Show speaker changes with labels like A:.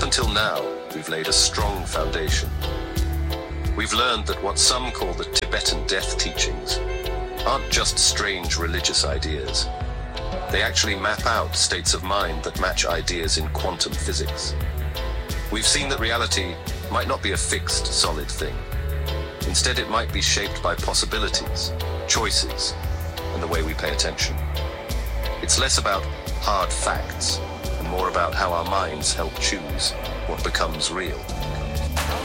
A: Up until now, we've laid a strong foundation. We've learned that what some call the Tibetan death teachings aren't just strange religious ideas. They actually map out states of mind that match ideas in quantum physics. We've seen that reality might not be a fixed, solid thing. Instead, it might be shaped by possibilities, choices, and the way we pay attention. It's less about hard facts and more about how our minds help choose what becomes real.